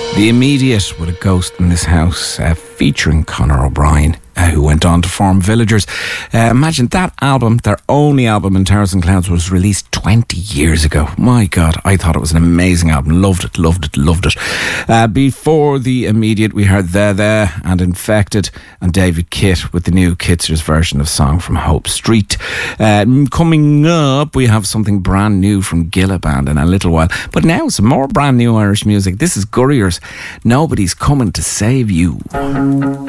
The Immediate with A Ghost in This House, featuring Conor O'Brien, who went on to form Villagers. Imagine that album, their only album in Towers and Clouds, was released 20 years ago. My God, I thought it was an amazing album. Loved it. Before The Immediate, we heard There and Infected, and David Kitt with the new Kitzer's version of Song from Hope Street. Coming up, we have something brand new from Gilla Band in a little while. But now, some more brand new Irish music. This is Gurriers. Nobody's Coming to Save You.